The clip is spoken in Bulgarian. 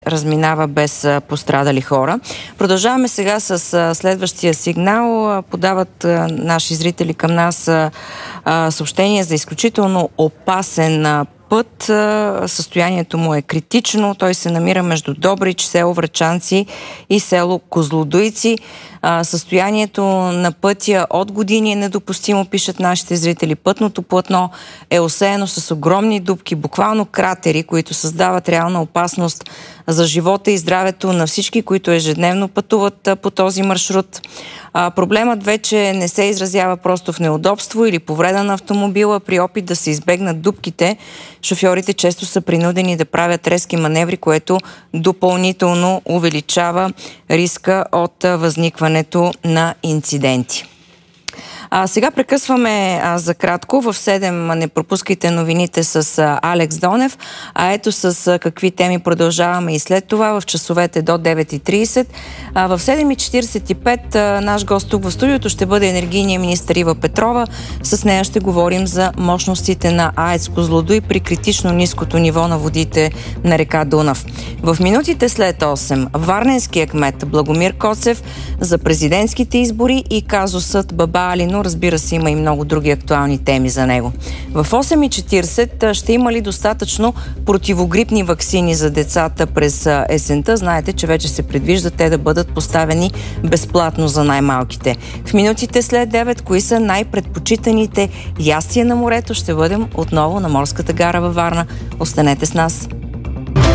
разминава без пострадали хора. Продължаваме сега с следващия сигнал. Подават наши зрители към нас съобщение за изключително опасен път. Състоянието му е критично. Той се намира между Добрич, село Врачанци и село Козлодуйци. Състоянието на пътя от години е недопустимо, пишат нашите зрители. Пътното платно е осеяно с огромни дупки, буквално кратери, които създават реална опасност за живота и здравето на всички, които ежедневно пътуват по този маршрут. Проблемът вече не се изразява просто в неудобство или повреда на автомобила. При опит да се избегнат дупките, шофьорите често са принудени да правят резки маневри, което допълнително увеличава риска от възникването на инциденти. Сега прекъсваме за кратко. В 7 не пропускайте новините с Алекс Донев. Ето с какви теми продължаваме и след това в часовете до 9:30. В 7:45 наш гост тук в студиото ще бъде енергийният министър Ива Петрова. С нея ще говорим за мощностите на АЕЦ Козлодуй при критично ниското ниво на водите на река Дунав. В минутите след 8 варненският кмет Благомир Коцев за президентските избори и казусът Баба Али, но разбира се има и много други актуални теми за него. В 8:40 ще има ли достатъчно противогрипни ваксини за децата през есента? Знаете, че вече се предвижда те да бъдат поставени безплатно за най-малките. В минутите след 9 кои са най-предпочитаните ястия на морето? Ще бъдем отново на морската гара във Варна. Останете с нас!